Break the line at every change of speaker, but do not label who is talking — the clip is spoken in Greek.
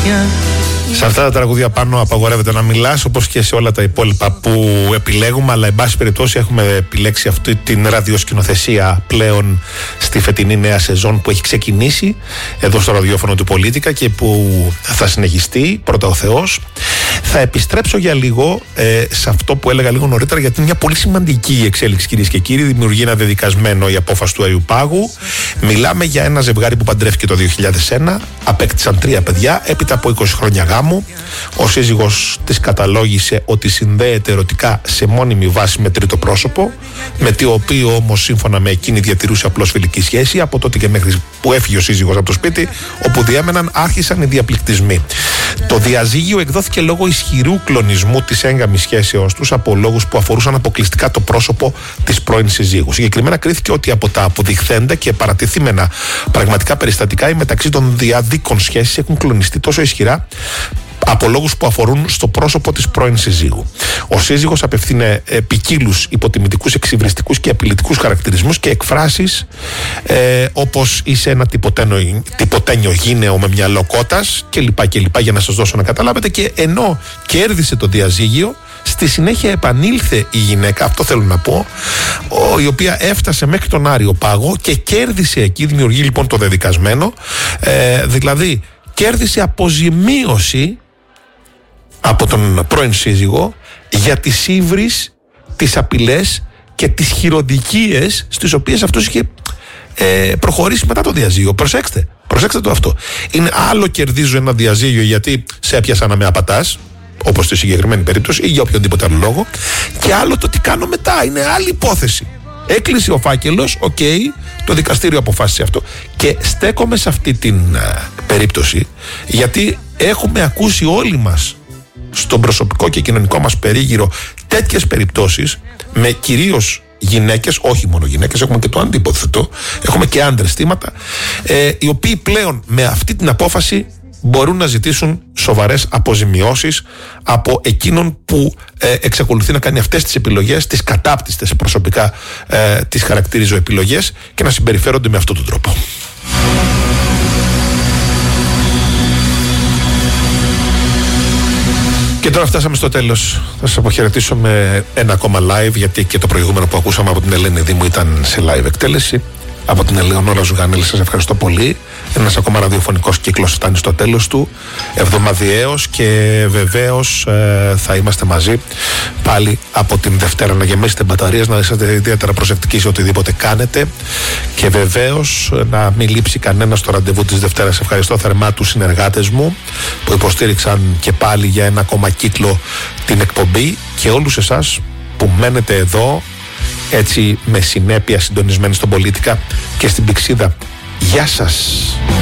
Σε αυτά τα τραγούδια πάνω απαγορεύεται να μιλάς, όπως και σε όλα τα υπόλοιπα που επιλέγουμε, αλλά εν πάση περιπτώσει έχουμε επιλέξει αυτή την ραδιοσκηνοθεσία πλέον στη φετινή νέα σεζόν που έχει ξεκινήσει εδώ στο ραδιόφωνο του Πολίτικα και που θα συνεχιστεί, πρώτα ο Θεός. Θα επιστρέψω για λίγο σε αυτό που έλεγα λίγο νωρίτερα, γιατί είναι μια πολύ σημαντική εξέλιξη, κυρίες και κύριοι. Δημιουργεί ένα δεδικασμένο η απόφαση του Αγίου Πάγου. Μιλάμε για ένα ζευγάρι που παντρεύτηκε το 2001, απέκτησαν 3 παιδιά έπειτα από 20 χρόνια γάμου. Ο σύζυγος της καταλόγησε ότι συνδέεται ερωτικά σε μόνιμη βάση με τρίτο πρόσωπο, με το οποίο όμως σύμφωνα με εκείνη διατηρούσε απλώς φιλική σχέση. Από τότε και μέχρι που έφυγε ο σύζυγος από το σπίτι όπου διέμεναν, άρχισαν οι διαπληκτισμοί. Το διαζύγιο εκδόθηκε λόγω ισχυρού κλονισμού της έγκαμης σχέσεως τους από λόγους που αφορούσαν αποκλειστικά το πρόσωπο της πρώην συζύγου. Συγκεκριμένα κρίθηκε ότι από τα αποδειχθέντα και παρατηθήμενα πραγματικά περιστατικά, οι μεταξύ των διαδίκων σχέσεις έχουν κλονιστεί τόσο ισχυρά από λόγους που αφορούν στο πρόσωπο της πρώην συζύγου. Ο σύζυγος απευθύνε ποικίλους υποτιμητικούς, εξυβριστικούς και απειλητικούς χαρακτηρισμούς και εκφράσεις όπως είσαι ένα τυποτένιο γήναιο με μυαλό κότας κλπ. Για να σας δώσω να καταλάβετε. Και ενώ κέρδισε το διαζύγιο, στη συνέχεια επανήλθε η γυναίκα, αυτό θέλω να πω, η οποία έφτασε μέχρι τον Άριο Πάγο και κέρδισε εκεί, δημιουργεί λοιπόν το δεδικασμένο, δηλαδή κέρδισε αποζημίωση από τον πρώην σύζυγο για τις ύβρις, τις απειλές και τις χειροδικίες στις οποίες αυτός είχε προχωρήσει μετά το διαζύγιο. Προσέξτε το αυτό. Είναι άλλο κερδίζω ένα διαζύγιο γιατί σε έπιασα να με απατάς, όπως στη συγκεκριμένη περίπτωση, ή για οποιονδήποτε άλλο λόγο, και άλλο το τι κάνω μετά. Είναι άλλη υπόθεση. Έκλεισε ο φάκελος, το δικαστήριο αποφάσισε αυτό. Και στέκομαι σε αυτή την περίπτωση γιατί έχουμε ακούσει όλοι μας στον προσωπικό και κοινωνικό μας περίγυρο τέτοιες περιπτώσεις με κυρίως γυναίκες, όχι μόνο γυναίκες, έχουμε και το αντίποθετο, έχουμε και άντρες θύματα, οι οποίοι πλέον με αυτή την απόφαση μπορούν να ζητήσουν σοβαρές αποζημιώσεις από εκείνον που εξακολουθεί να κάνει αυτές τις επιλογές, τις κατάπτυστες προσωπικά τις χαρακτηρίζω επιλογές, και να συμπεριφέρονται με αυτόν τον τρόπο. Και τώρα φτάσαμε στο τέλος. Θα σας αποχαιρετήσω με ένα ακόμα live, γιατί και το προηγούμενο που ακούσαμε από την Ελένη Δήμου ήταν σε live εκτέλεση. Από την Ελεονόρα Ζουγανέλη σας ευχαριστώ πολύ. Ένας ακόμα ραδιοφωνικός κύκλος φτάνει στο τέλος του, εβδομαδιαίος, και βεβαίως θα είμαστε μαζί πάλι από την Δευτέρα. Να γεμίσετε μπαταρίες, να είσαστε ιδιαίτερα προσεκτικοί σε οτιδήποτε κάνετε, και βεβαίως να μην λείψει κανένα στο ραντεβού της Δευτέρας. Ευχαριστώ θερμά τους συνεργάτες μου που υποστήριξαν και πάλι για ένα ακόμα κύκλο την εκπομπή, και όλους εσάς που μένετε εδώ έτσι με συνέπεια συντονισμένοι στον Πολίτικα και στην Πηξίδα. Γεια σας!